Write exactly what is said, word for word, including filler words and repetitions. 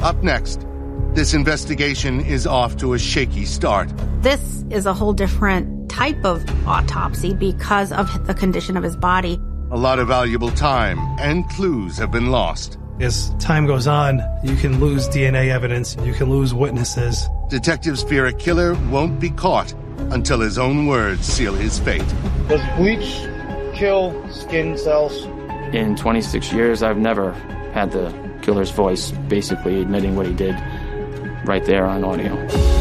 Up next, this investigation is off to a shaky start. This is a whole different type of autopsy because of the condition of his body. A lot of valuable time and clues have been lost. As time goes on, you can lose D N A evidence, you can lose witnesses. Detectives fear a killer won't be caught until his own words seal his fate. Does bleach kill skin cells? In twenty-six years, I've never had the killer's voice basically admitting what he did right there on audio.